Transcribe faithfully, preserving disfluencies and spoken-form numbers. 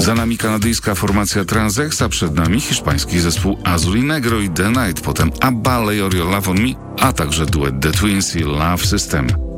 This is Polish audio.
Za nami kanadyjska formacja Transex, a przed nami hiszpański zespół Azul y Negro i The Night, potem Abba, Lay Your Love on Me, a także duet The Twins i Love System.